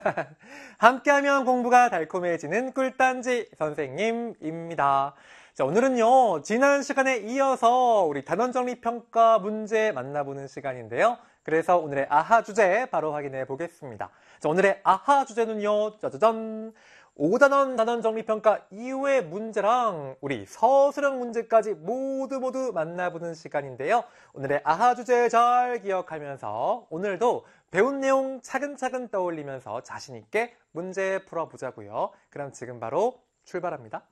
함께하면 공부가 달콤해지는 꿀단지 선생님입니다. 자, 오늘은요, 지난 시간에 이어서 우리 단원정리평가 문제 만나보는 시간인데요. 그래서 오늘의 아하 주제 바로 확인해 보겠습니다. 자, 오늘의 아하 주제는요, 짜자잔! 5단원 단원정리평가 이후의 문제랑 우리 서술형 문제까지 모두 만나보는 시간인데요. 오늘의 아하 주제 잘 기억하면서 오늘도 배운 내용 차근차근 떠올리면서 자신있게 문제 풀어보자고요. 그럼 지금 바로 출발합니다.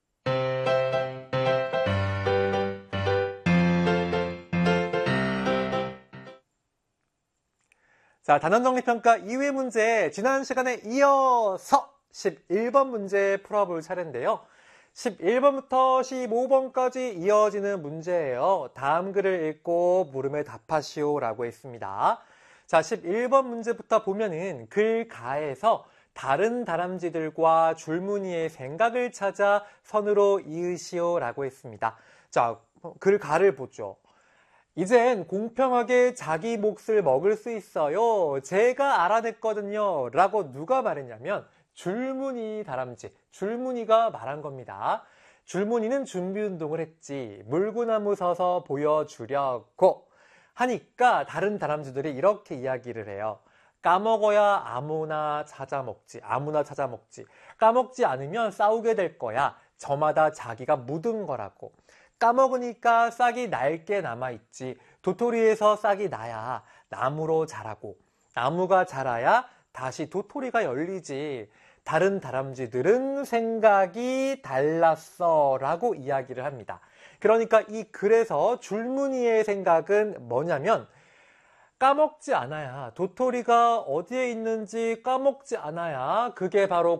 자, 단원정리평가 2회 문제 지난 시간에 이어서 11번 문제 풀어볼 차례인데요. 11번부터 15번까지 이어지는 문제예요. 다음 글을 읽고 물음에 답하시오 라고 했습니다. 자, 11번 문제부터 보면은 글 가에서 다른 다람쥐들과 줄무늬의 생각을 찾아 선으로 이으시오 라고 했습니다. 자, 글 가를 보죠. 이젠 공평하게 자기 몫을 먹을 수 있어요. 제가 알아냈거든요. 라고 누가 말했냐면 줄무늬 다람쥐, 줄무늬가 말한 겁니다. 줄무늬는 준비운동을 했지. 물구나무 서서 보여주려고 하니까 다른 다람쥐들이 이렇게 이야기를 해요. 까먹어야 아무나 찾아 먹지. 아무나 찾아 먹지. 까먹지 않으면 싸우게 될 거야. 저마다 자기가 묻은 거라고. 까먹으니까 싹이 낡게 남아있지. 도토리에서 싹이 나야 나무로 자라고. 나무가 자라야 다시 도토리가 열리지. 다른 다람쥐들은 생각이 달랐어 라고 이야기를 합니다. 그러니까 이 글에서 줄무늬의 생각은 뭐냐면 까먹지 않아야 도토리가 어디에 있는지 까먹지 않아야 그게 바로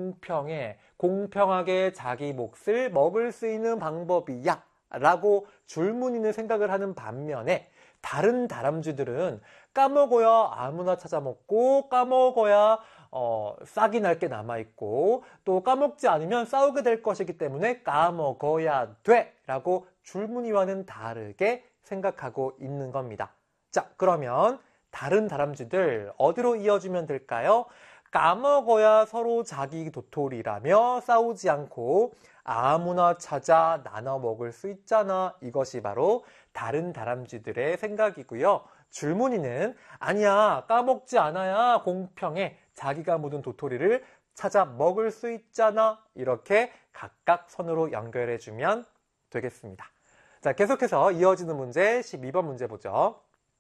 공평하게 자기 몫을 먹을 수 있는 방법이야 라고 줄무늬는 생각을 하는 반면에 다른 다람쥐들은 까먹어야 아무나 찾아먹고 까먹어야 싹이 날 게 남아있고 또 까먹지 않으면 싸우게 될 것이기 때문에 까먹어야 돼 라고 줄무늬와는 다르게 생각하고 있는 겁니다. 자, 그러면 다른 다람쥐들 어디로 이어주면 될까요? 까먹어야 서로 자기 도토리라며 싸우지 않고 아무나 찾아 나눠 먹을 수 있잖아. 이것이 바로 다른 다람쥐들의 생각이고요. 줄무늬는 아니야, 까먹지 않아야 공평해. 자기가 묻은 도토리를 찾아 먹을 수 있잖아. 이렇게 각각 선으로 연결해주면 되겠습니다. 자, 계속해서 이어지는 문제 12번 문제 보죠.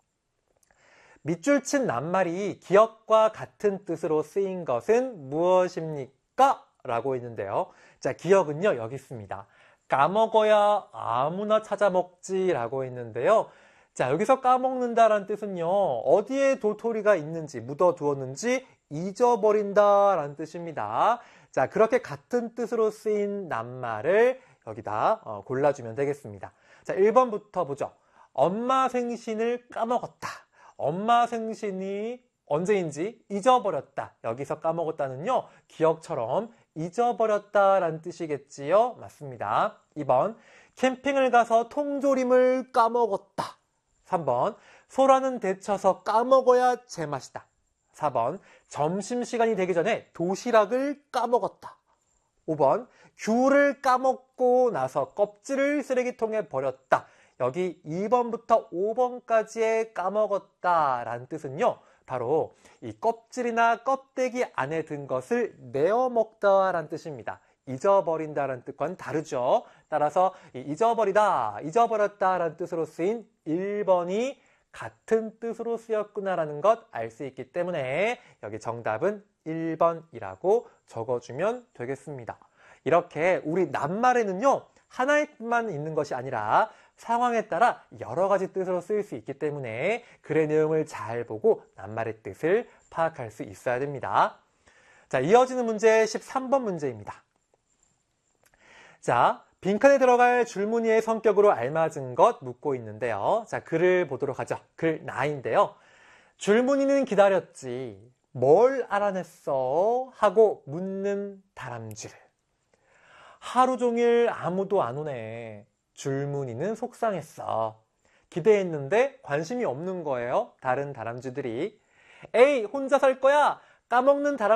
밑줄 친 낱말이 기억과 같은 뜻으로 쓰인 것은 무엇입니까? 라고 있는데요. 자, 기억은요, 여기 있습니다. 까먹어야 아무나 찾아 먹지 라고 있는데요. 자, 여기서 까먹는다라는 뜻은요, 어디에 도토리가 있는지, 묻어두었는지 잊어버린다 라는 뜻입니다. 자, 그렇게 같은 뜻으로 쓰인 낱말을 여기다 골라주면 되겠습니다. 자, 1번부터 보죠. 엄마 생신을 까먹었다. 엄마 생신이 언제인지 잊어버렸다. 여기서 까먹었다는요, 기억처럼 잊어버렸다라는 뜻이겠지요? 맞습니다. 2번, 캠핑을 가서 통조림을 까먹었다. 3번, 소라는 데쳐서 까먹어야 제맛이다. 4번, 점심시간이 되기 전에 도시락을 까먹었다. 5번, 귤을 까먹고 나서 껍질을 쓰레기통에 버렸다. 여기 2번부터 5번까지의 까먹었다라는 뜻은요, 바로 이 껍질이나 껍데기 안에 든 것을 내어 먹다라는 뜻입니다. 잊어버린다라는 뜻과는 다르죠. 따라서 잊어버리다, 잊어버렸다라는 뜻으로 쓰인 1번이 같은 뜻으로 쓰였구나라는 것 알 수 있기 때문에 여기 정답은 1번이라고 적어주면 되겠습니다. 이렇게 우리 낱말에는요, 하나의 뜻만 있는 것이 아니라 상황에 따라 여러 가지 뜻으로 쓰일 수 있기 때문에 글의 내용을 잘 보고 낱말의 뜻을 파악할 수 있어야 됩니다. 자, 이어지는 문제 13번 문제입니다. 자, 빈칸에 들어갈 줄무늬의 성격으로 알맞은 것 묻고 있는데요. 자, 글을 보도록 하죠. 글 나인데요. 줄무늬는 기다렸지. 뭘 알아냈어? 하고 묻는 다람쥐를. 하루 종일 아무도 안 오네. 줄무늬는 속상했어. 기대했는데 관심이 없는 거예요. 다른 다람쥐들이. 에이, 혼자 살 거야. 까먹는 다람